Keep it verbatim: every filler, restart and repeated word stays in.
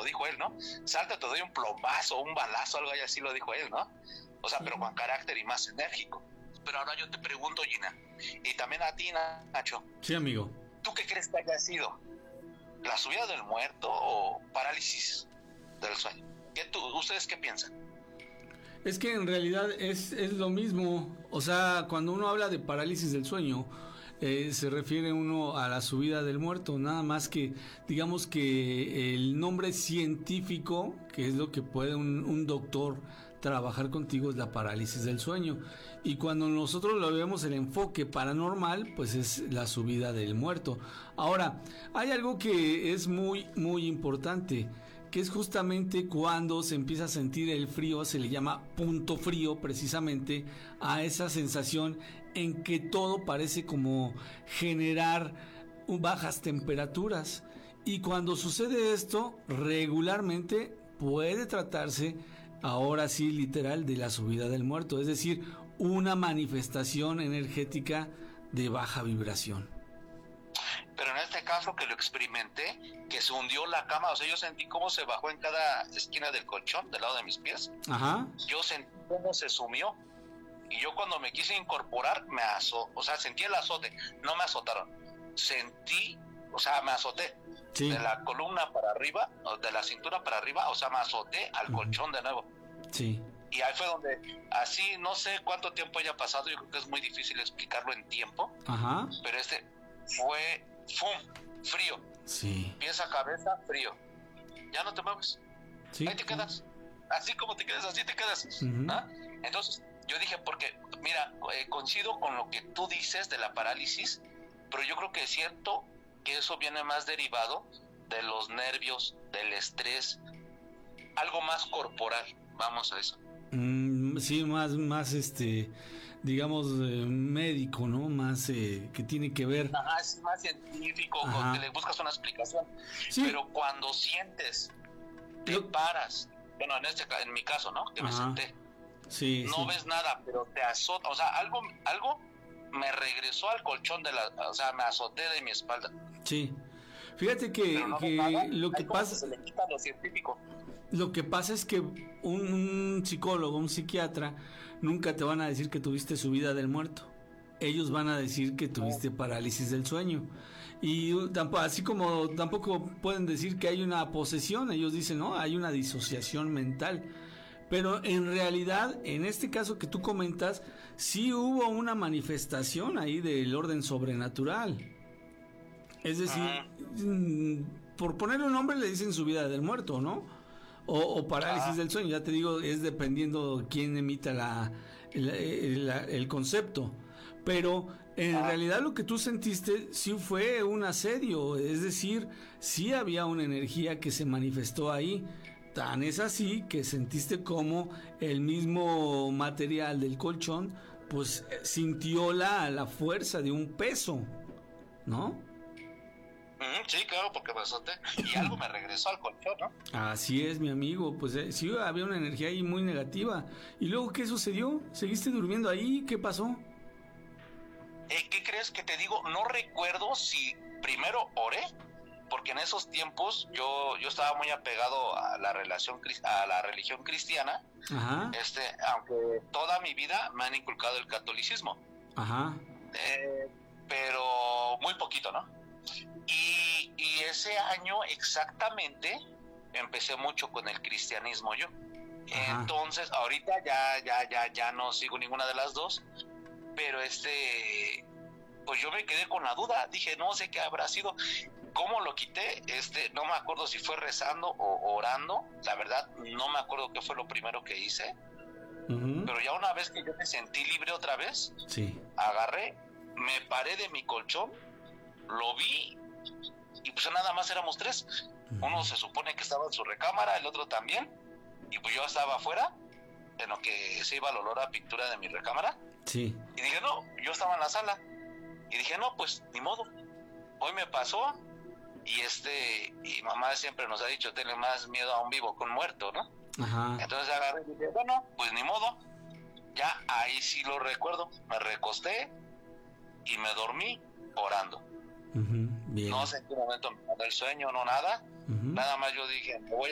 lo dijo él, ¿no? Salta, te doy un plomazo, un balazo, algo así lo dijo él, ¿no? O sea, pero con carácter y más enérgico. Pero ahora yo te pregunto, Gina, y también a ti, Nacho. Sí, amigo. ¿Tú qué crees que haya sido? ¿La subida del muerto o parálisis del sueño? ¿Qué tú, ¿Ustedes qué piensan? Es que en realidad es, es lo mismo. O sea, cuando uno habla de parálisis del sueño, eh, se refiere uno a la subida del muerto. Nada más que, digamos que el nombre científico, que es lo que puede un, un doctor trabajar contigo, es la parálisis del sueño. Y cuando nosotros lo vemos el enfoque paranormal, pues es la subida del muerto. Ahora, hay algo que es muy, muy importante, que es justamente cuando se empieza a sentir el frío, se le llama punto frío precisamente a esa sensación en que todo parece como generar bajas temperaturas. Y cuando sucede esto, regularmente puede tratarse, ahora sí literal, de la subida del muerto, es decir, una manifestación energética de baja vibración. Pero en este caso que lo experimenté, que se hundió la cama, o sea, yo sentí cómo se bajó en cada esquina del colchón, del lado de mis pies. Ajá. Yo sentí cómo se sumió. Y yo cuando me quise incorporar, me azotó, o sea, sentí el azote, no me azotaron. Sentí, o sea, me azoté. Sí. De la columna para arriba, o de la cintura para arriba, o sea, me azoté al uh-huh. colchón de nuevo. Sí. Y ahí fue donde, así, no sé cuánto tiempo haya pasado, yo creo que es muy difícil explicarlo en tiempo. Ajá. Pero este fue, ¡fum!, frío. Sí. Pies a cabeza, frío. Ya no te mueves. Sí. Ahí te quedas. Así como te quedas, así te quedas. Uh-huh. ¿Ah? Entonces, yo dije, porque, mira, eh, coincido con lo que tú dices de la parálisis, pero yo creo que es cierto que eso viene más derivado de los nervios, del estrés, algo más corporal, vamos a eso. Mm, sí, más, más, este, digamos, eh, médico, ¿no? Más eh, que tiene que ver. Ajá, es más científico, con que le buscas una explicación. Sí. Pero cuando sientes, te Yo... paras, bueno, en este, en mi caso, ¿no? Que me Ajá. senté. Sí, no sí. ves nada, pero te azota, o sea, algo, algo me regresó al colchón de la, o sea, me azoté de mi espalda. Sí. Fíjate que, no que nada, lo que pasa, se le quita lo científico. Lo que pasa es que un, un psicólogo, un psiquiatra, nunca te van a decir que tuviste subida del muerto. Ellos van a decir que tuviste parálisis del sueño. Y tampoco, así como tampoco pueden decir que hay una posesión, ellos dicen, no, hay una disociación mental. Pero en realidad, en este caso que tú comentas, sí hubo una manifestación ahí del orden sobrenatural. Es decir, uh-huh. por ponerle un nombre le dicen subida del muerto, ¿no? O, o parálisis uh-huh. del sueño, ya te digo, es dependiendo quién emita la, la, la, el concepto. Pero en uh-huh. realidad lo que tú sentiste sí fue un asedio, es decir, sí había una energía que se manifestó ahí. Tan es así que sentiste como el mismo material del colchón pues sintió la, la fuerza de un peso, ¿no? Sí, claro, porque me azoté y algo me regresó al colchón, ¿no? Así es, mi amigo, pues eh, sí había una energía ahí muy negativa. ¿Y luego qué sucedió? ¿Seguiste durmiendo ahí? ¿Qué pasó? Eh, ¿Qué crees que te digo? No recuerdo si primero oré, porque en esos tiempos yo yo estaba muy apegado a la relación a la religión cristiana. Ajá. Este, aunque toda mi vida me han inculcado el catolicismo. Ajá. Eh, pero muy poquito, ¿no? Y, y ese año exactamente empecé mucho con el cristianismo yo. Ajá. Entonces ahorita ya ya ya ya no sigo ninguna de las dos, pero este pues yo me quedé con la duda, dije, no sé qué habrá sido. ¿Cómo lo quité? Este, no me acuerdo si fue rezando o orando, la verdad no me acuerdo qué fue lo primero que hice. Uh-huh. Pero ya una vez que yo me sentí libre otra vez, sí. agarré, me paré de mi colchón, lo vi y pues nada más éramos tres. Uh-huh. Uno se supone que estaba en su recámara, el otro también, y pues yo estaba afuera, en lo que se iba el olor a pintura de mi recámara. Sí. Y dije, no, yo estaba en la sala. Y dije, no, pues ni modo. Hoy me pasó. Y este, y mamá siempre nos ha dicho, tenle más miedo a un vivo que a un muerto, ¿no? Ajá. Entonces agarré y dije, bueno, pues ni modo. Ya ahí sí lo recuerdo. Me recosté y me dormí orando. Uh-huh. Bien. No sé en qué momento me mandó el sueño, no nada. Uh-huh. Nada más yo dije, me voy